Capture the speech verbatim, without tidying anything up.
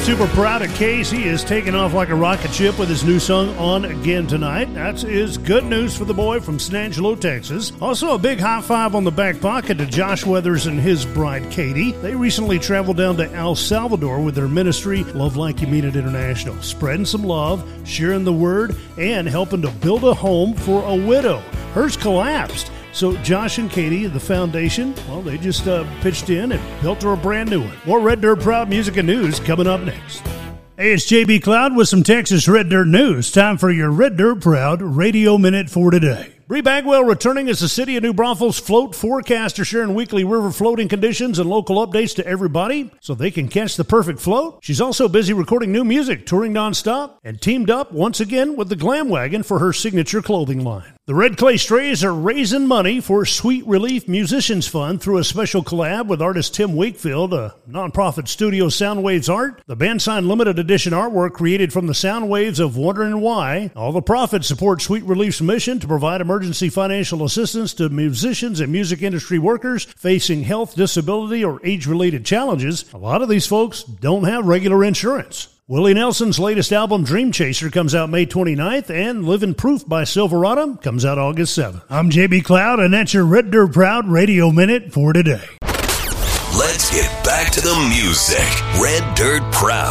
Super proud of Case. He is taking off like a rocket ship with his new song On Again tonight. That is good news for the boy from San Angelo, Texas. Also a big high five on the back pocket to Josh Weathers and his bride, Katie. They recently traveled down to El Salvador with their ministry, Love Like You Mean It International, spreading some love, sharing the word, and helping to build a home for a widow. Hers collapsed. So Josh and Katie, the foundation, well, they just uh, pitched in and built her a brand new one. More Red Dirt Proud music and news coming up next. Hey, it's J B Cloud with some Texas Red Dirt news. Time for your Red Dirt Proud Radio Minute for today. Bree Bagwell returning as the City of New Braunfels float forecaster, sharing weekly river floating conditions and local updates to everybody so they can catch the perfect float. She's also busy recording new music, touring nonstop, and teamed up once again with the Glam Wagon for her signature clothing line. The Red Clay Strays are raising money for Sweet Relief Musicians Fund through a special collab with artist Tim Wakefield, a nonprofit studio Soundwaves Art. The band signed limited edition artwork created from the sound waves of Wondering Why. All the profits support Sweet Relief's mission to provide emergency financial assistance to musicians and music industry workers facing health, disability, or age-related challenges. A lot of these folks don't have regular insurance. Willie Nelson's latest album, Dream Chaser, comes out May twenty-ninth, and Living Proof by Silverado comes out August seventh. I'm J B Cloud, and that's your Red Dirt Proud Radio Minute for today. Let's get back to the music. Red Dirt Proud.